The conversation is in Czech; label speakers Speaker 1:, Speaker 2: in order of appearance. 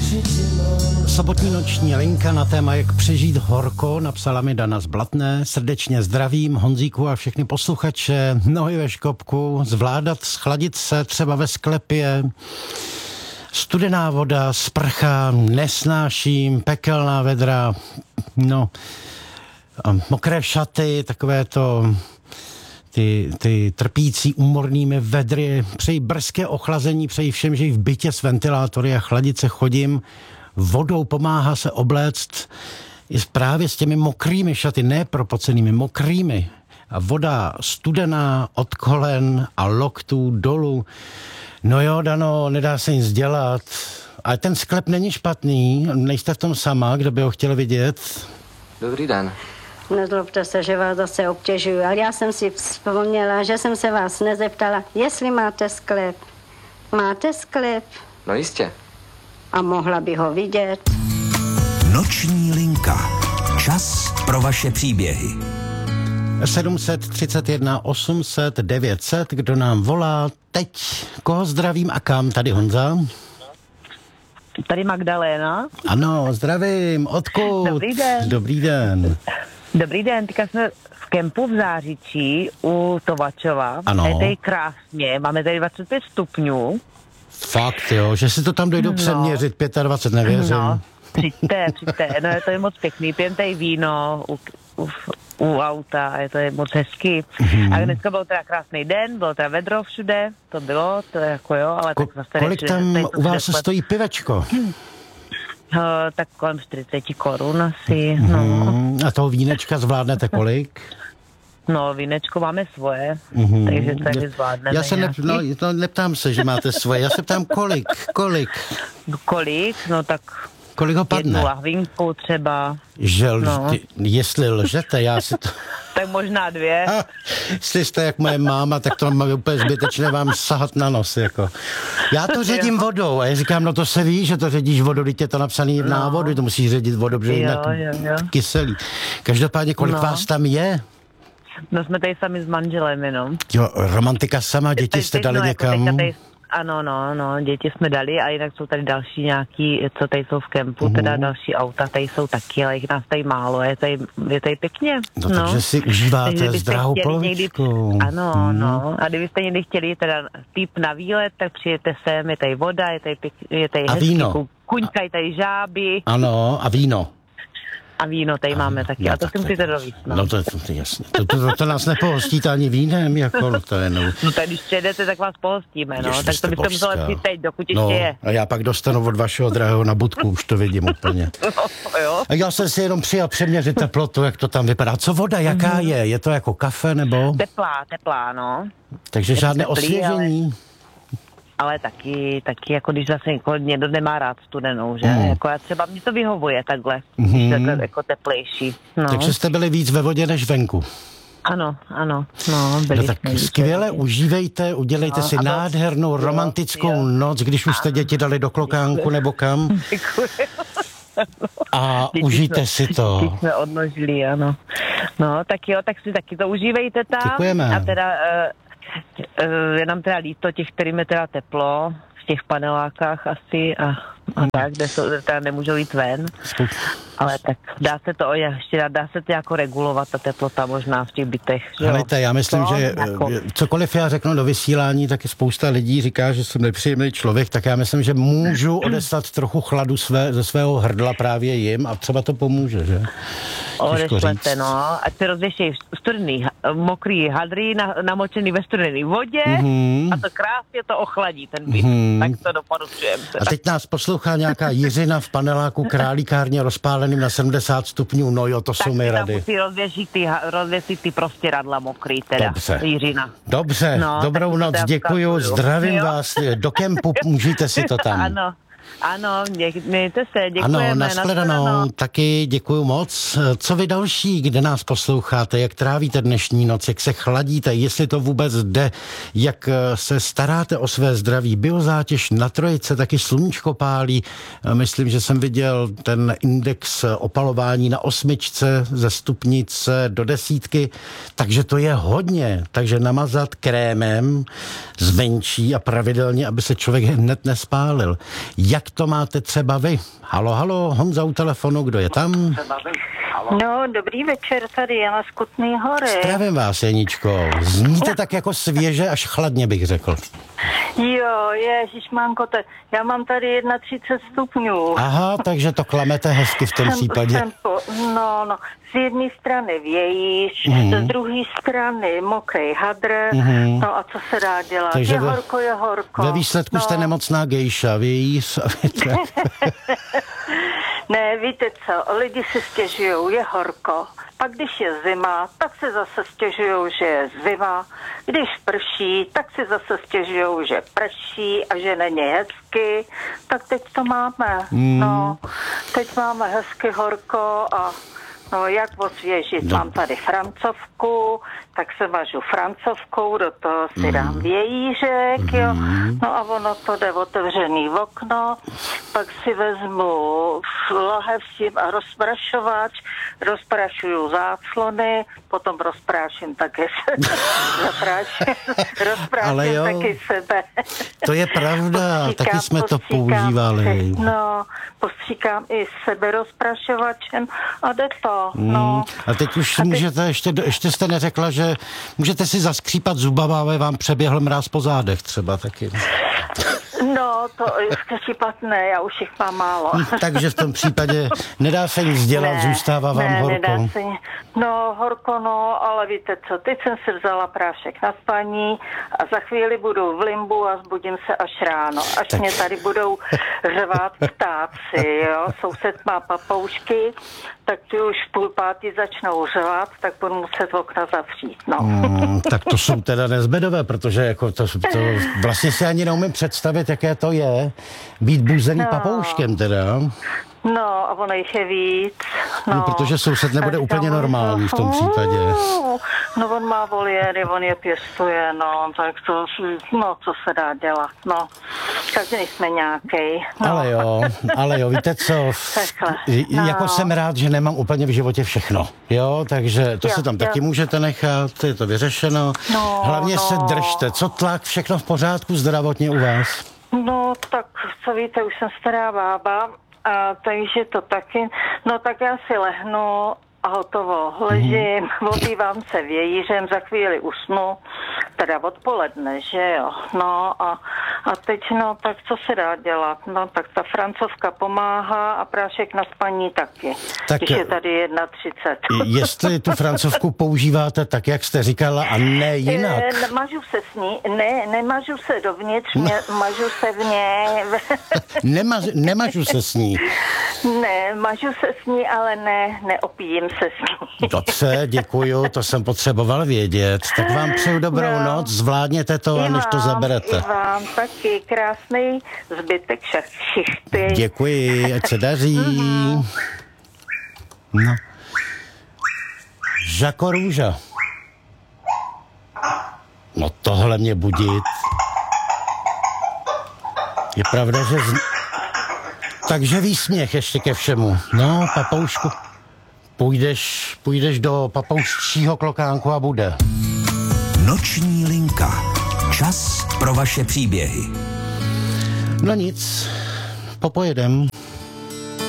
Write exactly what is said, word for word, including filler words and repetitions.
Speaker 1: Sobotní noční linka na téma jak přežít horko napsala mi Dana z Blatné. Srdečně zdravím Honzíku a všechny posluchače. Nohy ve škopku, zvládat schladit se třeba ve sklepě. Studená voda, sprcha, nesnáším, pekelná vedra, no, mokré šaty, takové to, ty, ty trpící úmornými vedry, přeji brzké ochlazení, přeji všem, že i v bytě s ventilátory a chladit se chodím. Vodou pomáhá se obléct i právě s těmi mokrými šaty, ne propocenými, mokrými. A voda studená od kolen a loktů dolů. No jo, Dano, nedá se nic dělat. Ale ten sklep není špatný, nejste v tom sama, kdo by ho chtěl vidět.
Speaker 2: Dobrý den.
Speaker 3: Nezlobte se, že vás zase obtěžuju, ale já jsem si vzpomněla, že jsem se vás nezeptala, jestli máte sklep. Máte sklep?
Speaker 2: No jistě.
Speaker 3: A mohla by ho vidět.
Speaker 4: Noční linka. Čas pro vaše příběhy.
Speaker 1: sedm set třicet jedna osm set devět set, kdo nám volá teď? Koho zdravím a kam? Tady Honza.
Speaker 5: Tady Magdaléna.
Speaker 1: Ano, zdravím. Odkud?
Speaker 5: Dobrý den.
Speaker 1: Dobrý den.
Speaker 5: Dobrý den, teďka jsme v kempu v Zářičí u Tovačova.
Speaker 1: Ano.
Speaker 5: Je tady krásně, máme tady dvacet pět stupňů.
Speaker 1: Fakt jo, že si to tam dojdu
Speaker 5: no. přeměřit
Speaker 1: dvacet pět, nevěřím.
Speaker 5: No, přijďte, přijďte, no je to je moc pěkný, pijem tady víno u, u, u auta a je to je moc hezký. Mm. A dneska byl teda krásný den, bylo teda vedro všude, to bylo, to je jako jo, ale
Speaker 1: Ko-
Speaker 5: tak zase tady
Speaker 1: kolik tam
Speaker 5: tady
Speaker 1: u vás stojí pivečko?
Speaker 5: Uh, tak kolem čtyřicet korun asi, no.
Speaker 1: Mm, a toho vínečka zvládnete kolik?
Speaker 5: No, vínečko máme svoje,
Speaker 1: mm-hmm.
Speaker 5: takže tady zvládneme.
Speaker 1: Já se ne, no, no, neptám se, že máte svoje, já se ptám kolik, kolik?
Speaker 5: Kolik? No tak
Speaker 1: kolik ho padne?
Speaker 5: Jednu lahvinku třeba.
Speaker 1: Že lž,
Speaker 5: no.
Speaker 1: ty, jestli lžete, já si to...
Speaker 5: Tak možná dvě.
Speaker 1: Ha, jestli jste jak moje máma, tak to má úplně zbytečné vám sahat na nos, jako. Já to ředím vodou a já říkám, no to se ví, že to ředíš vodu, teď je to napsaný v
Speaker 5: no.
Speaker 1: návodu, to musíš ředit vodu, protože jinak kyselý. Každopádně, kolik no. vás tam je?
Speaker 5: No jsme tady sami s manželem jenom.
Speaker 1: Jo, romantika sama, děti teď, jste teď, dali no, někam? Jako tady,
Speaker 5: ano, no, no, děti jsme dali a jinak jsou tady další nějaký, co tady jsou v kempu, uh-huh. teda další auta, tady jsou taky, ale jich nás tady málo, je tady, je tady pěkně.
Speaker 1: No, no takže si užíváte s drahou polovičkou.
Speaker 5: Ano, hmm. no, a kdybyste někdy chtěli teda typ na výlet, tak přijete sem, je tady voda, je tady, pěk, je tady
Speaker 1: a
Speaker 5: hezký,
Speaker 1: víno.
Speaker 5: Kuňka, tady žáby.
Speaker 1: Ano, a víno.
Speaker 5: A víno tady a, máme taky, no, a to si musíte dovíct. No,
Speaker 1: no to je to, jasně. To, to, to, to nás nepohostíte ani vínem, jako to je no.
Speaker 5: No tak když přijedete, tak vás pohostíme, no. Jež, tak to byste museli přijít teď, dokud ještě
Speaker 1: no,
Speaker 5: je.
Speaker 1: A já pak dostanu od vašeho drahého na budku, už to vidím úplně.
Speaker 5: No, jo.
Speaker 1: A já jsem si jenom přijel přeměřit teplotu, jak to tam vypadá. Co voda, jaká mm. je? Je to jako kafe, nebo?
Speaker 5: Teplá, teplá, no.
Speaker 1: Takže je žádné teplý, osvěžení?
Speaker 5: Ale... Ale taky, taky jako když zase jako někdo nemá rád studenou, že? Mm. Jako já třeba mě to vyhovuje takhle, mm. takhle jako teplejší. No.
Speaker 1: Takže jste byli víc ve vodě než venku.
Speaker 5: Ano, ano, no, byli
Speaker 1: no tak
Speaker 5: jsme
Speaker 1: skvěle, víc. Užívejte, udělejte no, si nádhernou jo, romantickou jo. noc, když už jste děti dali do klokánku nebo kam.
Speaker 5: Děkuji.
Speaker 1: A děti užijte jsme, si to.
Speaker 5: Děti jsme odnožili, ano. No, tak jo, tak si taky to užívejte tam.
Speaker 1: Děkujeme.
Speaker 5: A teda... Uh, je nám teda líto těch, kterým je teda teplo v těch panelákách asi a, a tak, kde jsou, teda nemůžou jít ven. Ale tak dá se to ještě dá se to jako regulovat, ta teplota možná v těch bytech.
Speaker 1: Helejte, já myslím,
Speaker 5: to,
Speaker 1: že
Speaker 5: jako...
Speaker 1: cokoliv já řeknu do vysílání, tak je spousta lidí říká, že jsem nepříjemný člověk, tak já myslím, že můžu odeslat trochu chladu své, ze svého hrdla právě jim a třeba to pomůže, že?
Speaker 5: Odešlete, no. Ať se rozvěšejí studený, mokrý hadry na, namočený ve studený vodě mm-hmm. a to krásně to ochladí ten byt. Mm-hmm. Tak to doporučujeme.
Speaker 1: A teď nás poslouchá nějaká Jiřina v paneláku králíkárně rozpáleným na sedmdesát stupňů. No jo, to tak jsou mi rady. Tak
Speaker 5: musí rozvěšit ty, rozvěsit ty prostěradla mokrý teda.
Speaker 1: Dobře.
Speaker 5: Jiřina.
Speaker 1: Dobře, no, dobrou noc, děkuju, zdravím jo. vás. Do kempu, můžete si to tam.
Speaker 5: Ano. Ano, mějte se, děkujeme.
Speaker 1: Ano, nashledanou, taky děkuju moc. Co vy další, kde nás posloucháte, jak trávíte dnešní noc, jak se chladíte, jestli to vůbec jde, jak se staráte o své zdraví. Biozátěž na trojice, taky sluníčko pálí. Myslím, že jsem viděl ten index opalování na osmičce ze stupnice do desítky, takže to je hodně. Takže namazat krémem zvenčí a pravidelně, aby se člověk hned nespálil. Jak jak to máte třeba vy? Halo, halo, Honza u telefonu, kdo je tam?
Speaker 6: No, dobrý večer, tady Jana z Kutný Hory.
Speaker 1: Zdravím vás, Jeničko. Zníte tak jako svěže, až chladně bych řekl.
Speaker 6: Jo, ježišmanko, te, já mám tady třicet jedna stupňů.
Speaker 1: Aha, takže to klamete hezky v tom
Speaker 6: jsem,
Speaker 1: případě.
Speaker 6: Jsem po, no, no, z jedné strany vějíš, mm. z druhé strany mokrý hadr, mm. no a co se dá dělat?
Speaker 1: Takže
Speaker 6: je
Speaker 1: ve,
Speaker 6: horko, je horko.
Speaker 1: Ve výsledku
Speaker 6: no.
Speaker 1: jste nemocná gejša, vějíš a větře.
Speaker 6: Ne, víte co, lidi si stěžujou, je horko. Pak když je zima, tak si zase stěžujou, že je zima. Když prší, tak si zase stěžujou, že prší a že není hezky. Tak teď to máme. Mm. No, teď máme hezky horko a no, jak osvěžit? No. Mám tady francovku, tak se mažu francovkou, do toho si mm. dám vějířek, mm. jo. No a ono to jde otevřený v okno, pak si vezmu lahev s tím a rozprašovač, rozprašuju záclony, potom rozpráším také se, rozpráším, rozpráším taky sebe.
Speaker 1: To je pravda, postříkám, taky jsme to používali.
Speaker 6: Si, no, postříkám i sebe rozprašovačem a jde to. No.
Speaker 1: A teď už si můžete, ještě, ještě jste neřekla, že můžete si zaskřípat zubama, ale vám přeběhl mráz po zádech třeba taky.
Speaker 6: No, to skřípat ne, já už jich mám málo.
Speaker 1: Takže v tom případě nedá se nic dělat, ne, zůstává vám
Speaker 6: ne,
Speaker 1: horko.
Speaker 6: Nedá se, no, horko, no, ale víte co, teď jsem si vzala prášek na spaní a za chvíli budu v limbu a zbudím se až ráno. Až tak. Mě tady budou řvát ptáci, jo. Soused má papoušky, tak ty už v půl pátý začnou řvát, tak budu muset okna zavřít, no.
Speaker 1: Mm, tak to jsou teda nezbedové, protože jako to, to vlastně si ani neumím představit, jaké to je být buzený no. papouškem teda.
Speaker 6: No, a ono jich je víc. No,
Speaker 1: no protože soused nebude tak úplně normální v tom případě.
Speaker 6: No, on má voliéry, on je pěstuje, no, tak to, no, co se dá dělat, no. Takže nejsme nějakej. No.
Speaker 1: Ale jo, ale jo, víte co,
Speaker 6: Takhle,
Speaker 1: no. Jako jsem rád, že nemám úplně v životě všechno, jo, takže to
Speaker 6: jo,
Speaker 1: se tam
Speaker 6: jo.
Speaker 1: taky můžete nechat, je to vyřešeno.
Speaker 6: No,
Speaker 1: hlavně
Speaker 6: no.
Speaker 1: se držte, co tlak, všechno v pořádku zdravotně u vás?
Speaker 6: No, tak, co víte, už jsem stará bába, a takže to taky, no tak já si lehnu a hotovo. Ležím, mm. obývám se vějířem, za chvíli usnu, teda odpoledne, že jo. No a, a teď, no tak co se dá dělat? No tak ta francovka pomáhá a prášek na spaní taky, tak, když je tady třicet jedna.
Speaker 1: Jestli tu francovku používáte tak, jak jste říkala, a ne jinak.
Speaker 6: E, mažu se s ní, ne, nemažu se dovnitř, mě, mažu se v ně.
Speaker 1: Nemaž, nemažu se s ní.
Speaker 6: Ne, mažu se s ní, ale ne, neopijím se s ní.
Speaker 1: Dobře, děkuju, to jsem potřeboval vědět. Tak vám přeju dobrou no. noc, zvládněte to, a než to zaberete.
Speaker 6: I vám taky krásný zbytek šichty.
Speaker 1: Děkuji, ať se daří. Mm-hmm. No. Žako Růža. No tohle mě budit. Je pravda, že... Z... Takže výsměch ještě ke všemu. No, papoušku. Půjdeš, půjdeš do papouščího klokánku a bude.
Speaker 4: Noční linka. Čas pro vaše příběhy.
Speaker 1: No nic, popojedem.